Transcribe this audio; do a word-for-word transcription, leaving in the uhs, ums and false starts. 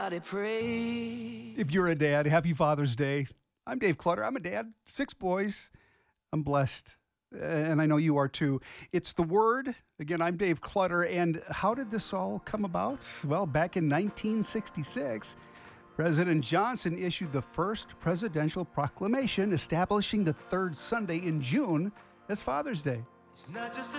I pray. If you're a dad, happy Father's Day. I'm Dave Clutter. I'm a dad, six boys. I'm blessed, and I know you are too. It's The Word. Again, I'm Dave Clutter, and how did this all come about? Well, back in nineteen sixty-six, President Johnson issued the first presidential proclamation establishing the third Sunday in June as Father's Day. It's not just a